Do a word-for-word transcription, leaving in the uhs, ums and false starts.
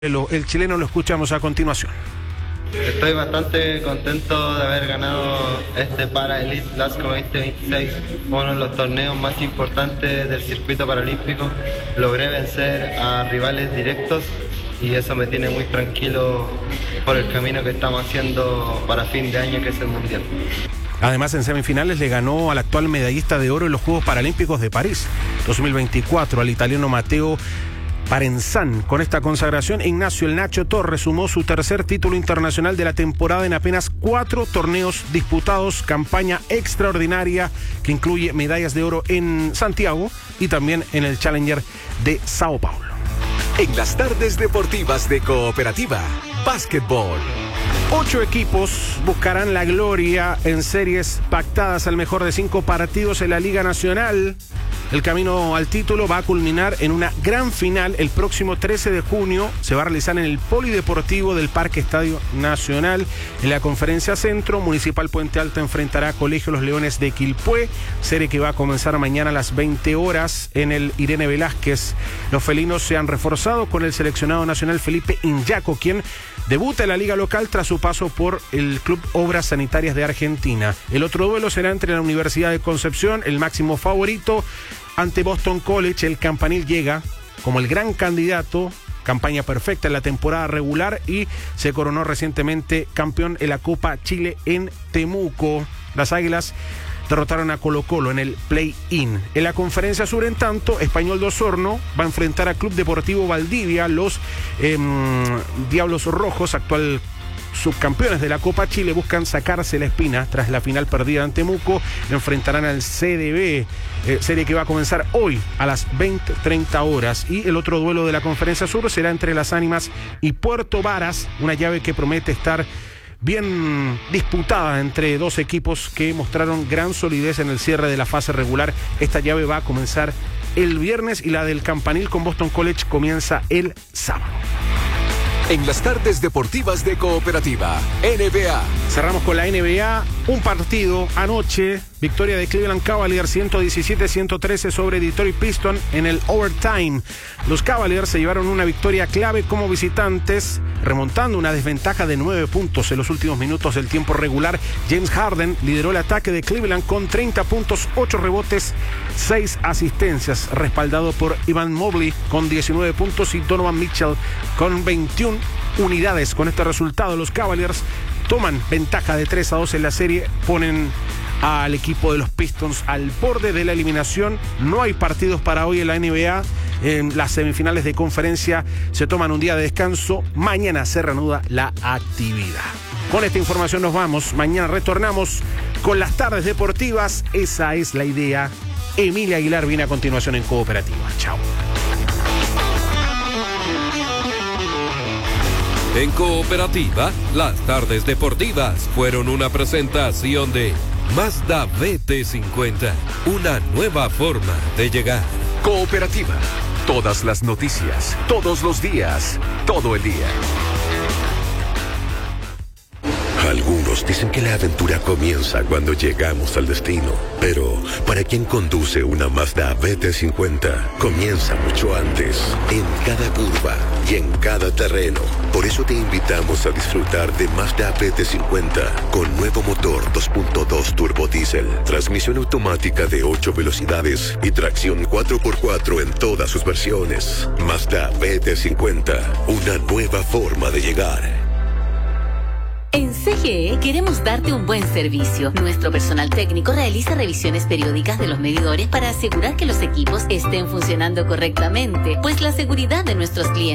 El chileno lo escuchamos a continuación. Estoy bastante contento de haber ganado este Para Elite Glasgow veinte veintiséis, uno de los torneos más importantes del circuito paralímpico. Logré vencer a rivales directos y eso me tiene muy tranquilo por el camino que estamos haciendo para fin de año, que es el Mundial. Además, en semifinales le ganó al actual medallista de oro en los Juegos Paralímpicos de París dos mil veinticuatro, al italiano Matteo Parenzan. Con esta consagración, Ignacio El Nacho Torres sumó su tercer título internacional de la temporada en apenas cuatro torneos disputados, campaña extraordinaria que incluye medallas de oro en Santiago y también en el Challenger de Sao Paulo. En las tardes deportivas de Cooperativa, básquetbol. Ocho equipos buscarán la gloria en series pactadas al mejor de cinco partidos en la Liga Nacional. El camino al título va a culminar en una gran final el próximo trece de junio. Se va a realizar en el Polideportivo del Parque Estadio Nacional. En la Conferencia Centro, Municipal Puente Alto enfrentará a Colegio Los Leones de Quilpué, serie que va a comenzar mañana a las veinte horas en el Irene Velázquez. Los felinos se han reforzado con el seleccionado nacional Felipe Inyaco, quien debuta en la liga local tras su paso por el Club Obras Sanitarias de Argentina. El otro duelo será entre la Universidad de Concepción, el máximo favorito, ante Boston College. El campanil llega como el gran candidato, campaña perfecta en la temporada regular y se coronó recientemente campeón en la Copa Chile en Temuco. Las Águilas derrotaron a Colo Colo en el play-in. En la Conferencia Sur, en tanto, Español de Osorno va a enfrentar a Club Deportivo Valdivia. Los eh, Diablos Rojos, actual subcampeones de la Copa Chile, buscan sacarse la espina tras la final perdida en Temuco. Enfrentarán al C D B, eh, serie que va a comenzar hoy a las veinte treinta horas. Y el otro duelo de la Conferencia Sur será entre Las Ánimas y Puerto Varas, una llave que promete estar bien disputada entre dos equipos que mostraron gran solidez en el cierre de la fase regular. Esta llave va a comenzar el viernes y la del campanil con Boston College comienza el sábado. En las tardes deportivas de Cooperativa, N B A. Cerramos con la N B A. Un partido anoche, victoria de Cleveland Cavaliers ciento diecisiete a ciento trece sobre Detroit Pistons en el overtime. Los Cavaliers se llevaron una victoria clave como visitantes, remontando una desventaja de nueve puntos en los últimos minutos del tiempo regular. James Harden lideró el ataque de Cleveland con treinta puntos, ocho rebotes, seis asistencias, respaldado por Evan Mobley con diecinueve puntos y Donovan Mitchell con veintiuna unidades. Con este resultado, los Cavaliers toman ventaja de tres a dos en la serie, ponen al equipo de los Pistons al borde de la eliminación. No hay partidos para hoy en la N B A. En las semifinales de conferencia se toman un día de descanso. Mañana se reanuda la actividad. Con esta información nos vamos. Mañana retornamos con las tardes deportivas. Esa es la idea. Emilia Aguilar viene a continuación en Cooperativa. Chao. En Cooperativa, las tardes deportivas fueron una presentación de Mazda B T cincuenta, una nueva forma de llegar. Cooperativa, todas las noticias, todos los días, todo el día. Algunos dicen que la aventura comienza cuando llegamos al destino, pero para quien conduce una Mazda B T cincuenta, comienza mucho antes, en cada curva y en cada terreno. Por eso te invitamos a disfrutar de Mazda B T cincuenta con nuevo motor dos punto dos turbo diésel, transmisión automática de ocho velocidades y tracción cuatro por cuatro en todas sus versiones. Mazda B T cincuenta, una nueva forma de llegar. En C G E queremos darte un buen servicio. Nuestro personal técnico realiza revisiones periódicas de los medidores para asegurar que los equipos estén funcionando correctamente, pues la seguridad de nuestros clientes